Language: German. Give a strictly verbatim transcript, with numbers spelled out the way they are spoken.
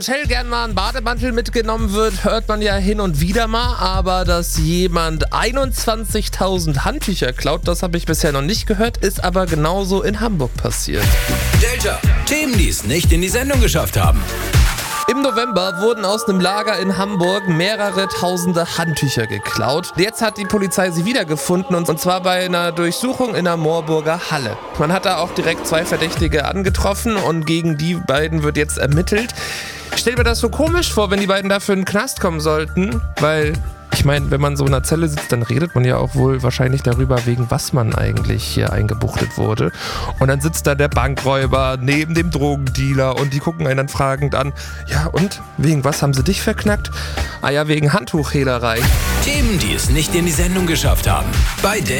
Schnell gern mal ein Bademantel mitgenommen wird, hört man ja hin und wieder mal, aber dass jemand einundzwanzigtausend Handtücher klaut, das habe ich bisher noch nicht gehört, ist aber genauso in Hamburg passiert. Delta, Themen, die es nicht in die Sendung geschafft haben. Im November wurden aus einem Lager in Hamburg mehrere tausende Handtücher geklaut. Jetzt hat die Polizei sie wiedergefunden und zwar bei einer Durchsuchung in der Moorburger Halle. Man hat da auch direkt zwei Verdächtige angetroffen und gegen die beiden wird jetzt ermittelt. Ich stell mir das so komisch vor, wenn die beiden dafür in den Knast kommen sollten, weil ich meine, wenn man so in einer Zelle sitzt, dann redet man ja auch wohl wahrscheinlich darüber, wegen was man eigentlich hier eingebuchtet wurde. Und dann sitzt da der Bankräuber neben dem Drogendealer und die gucken einen dann fragend an. Ja, und? Wegen was haben sie dich verknackt? Ah ja, wegen Handtuchhehlerei. Themen, die es nicht in die Sendung geschafft haben. Bei Delta.